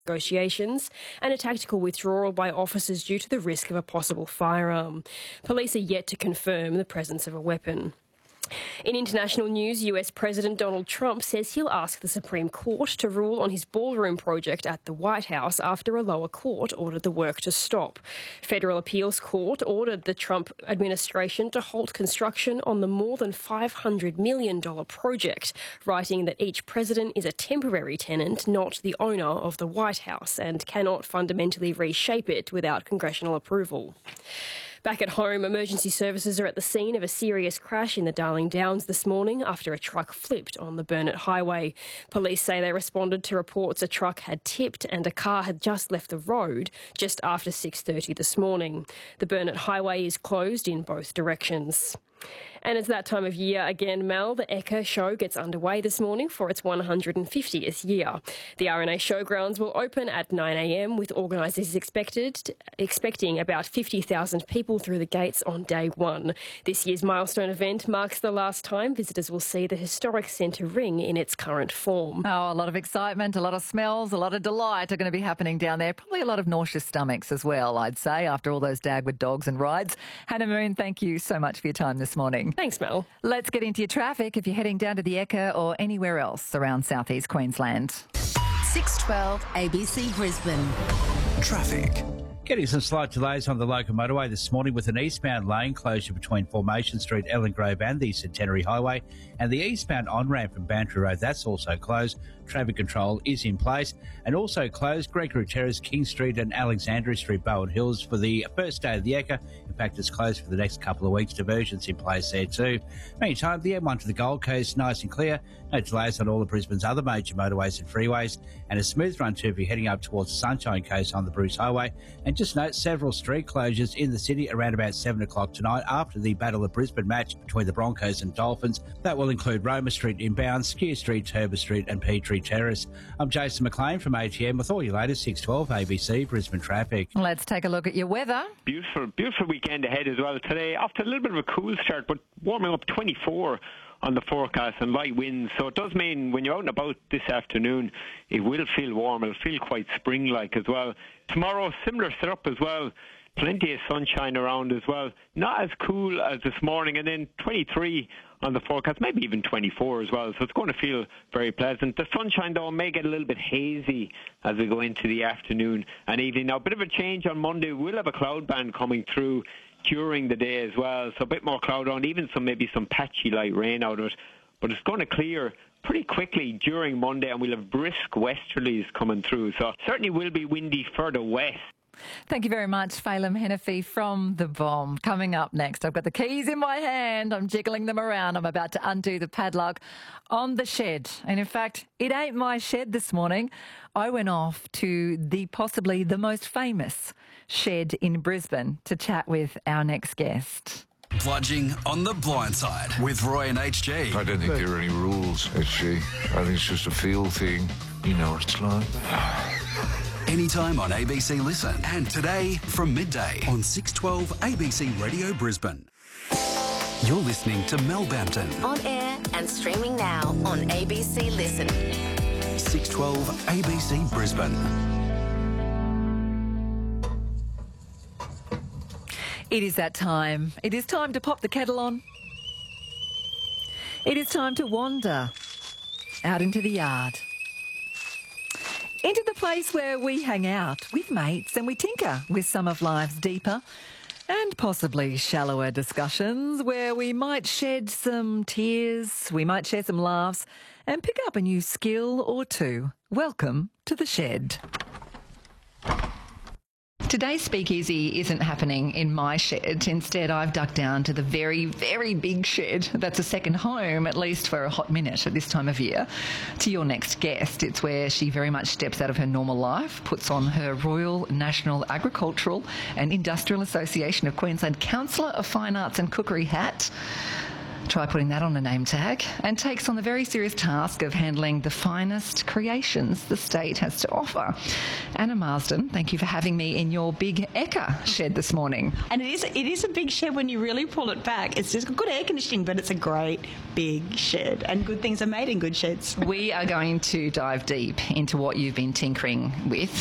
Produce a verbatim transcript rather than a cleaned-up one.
negotiations and a tactical withdrawal by officers due to the risk of a possible firearm. Police are yet to confirm the presence of a weapon. In international news, U S President Donald Trump says he'll ask the Supreme Court to rule on his ballroom project at the White House after a lower court ordered the work to stop. Federal Appeals Court ordered the Trump administration to halt construction on the more than five hundred million dollars project, writing that each president is a temporary tenant, not the owner of the White House, and cannot fundamentally reshape it without congressional approval. Back at home, emergency services are at the scene of a serious crash in the Darling Downs this morning after a truck flipped on the Burnett Highway. Police say they responded to reports a truck had tipped and a car had just left the road just after six thirty this morning. The Burnett Highway is closed in both directions. And it's that time of year again, Mel. The Ekka show gets underway this morning for its one hundred fiftieth year. The R N A Showgrounds will open at nine a m with organisers expected expecting about fifty thousand people through the gates on day one. This year's milestone event marks the last time visitors will see the historic centre ring in its current form. Oh, a lot of excitement, a lot of smells, a lot of delight are going to be happening down there. Probably a lot of nauseous stomachs as well, I'd say, after all those Dagwood dogs and rides. Hannah Moon, thank you so much for your time this morning. Thanks, Mel. Let's get into your traffic if you're heading down to the Ekka or anywhere else around southeast Queensland. six twelve A B C Brisbane. Traffic. Getting some slight delays on the local motorway this morning with an eastbound lane closure between Formation Street, Ellen Grove and the Centenary Highway, and the eastbound on-ramp from Bantry Road, that's also closed. Traffic control is in place, and also closed Gregory Terrace, King Street and Alexandria Street, Bowen Hills for the first day of the Ekka. In fact, it's closed for the next couple of weeks. Diversions in place there too. Meantime, the M one to the Gold Coast, nice and clear. No delays on all of Brisbane's other major motorways and freeways, and a smooth run too if you're heading up towards the Sunshine Coast on the Bruce Highway. And just note several street closures in the city around about seven o'clock tonight after the Battle of Brisbane match between the Broncos and Dolphins. That will include Roma Street inbound, Skew Street, Turbo Street and Peachtree Terrace. I'm Jason McLean from A T M with all your latest six twelve A B C Brisbane traffic. Let's take a look at your weather. Beautiful, beautiful weekend ahead as well today. After a little bit of a cool start, but warming up twenty-four on the forecast and light winds. So it does mean when you're out and about this afternoon, it will feel warm. It'll feel quite spring-like as well. Tomorrow, similar setup as well. Plenty of sunshine around as well. Not as cool as this morning. And then twenty-three on the forecast, maybe even twenty-four as well. So it's going to feel very pleasant. The sunshine, though, may get a little bit hazy as we go into the afternoon and evening. Now, a bit of a change on Monday. We'll have a cloud band coming through during the day as well. So a bit more cloud on, even some maybe some patchy light rain out of it. But it's going to clear pretty quickly during Monday, and we'll have brisk westerlies coming through. So certainly will be windy further west. Thank you very much, Phelim Henafy from The Bomb. Coming up next, I've got the keys in my hand. I'm jiggling them around. I'm about to undo the padlock on the shed. And in fact, it ain't my shed this morning. I went off to the possibly the most famous shed in Brisbane to chat with our next guest. Bludging on the blind side with Roy and H G. I don't think there are any rules, H G. I think it's just a feel thing. You know what it's like. Anytime on A B C Listen. And today from midday on six twelve A B C Radio Brisbane. You're listening to Mel Bampton. On air and streaming now on A B C Listen. six twelve A B C Brisbane. It is that time. It is time to pop the kettle on. It is time to wander out into the yard. Into the place where we hang out with mates and we tinker with some of life's deeper and possibly shallower discussions, where we might shed some tears, we might share some laughs and pick up a new skill or two. Welcome to The Shed. Today's speakeasy isn't happening in my shed. Instead, I've ducked down to the very, very big shed that's a second home, at least for a hot minute at this time of year, to your next guest. It's where she very much steps out of her normal life, puts on her Royal National Agricultural and Industrial Association of Queensland Councillor of Fine Arts and Cookery hat, Try putting that on a name tag. And takes on the very serious task of handling the finest creations the state has to offer. Anna Marsden, thank you for having me in your big Ekka shed this morning. And it is it is a big shed when you really pull it back. It's just good air conditioning, but it's a great big shed, and good things are made in good sheds. We are going to dive deep into what you've been tinkering with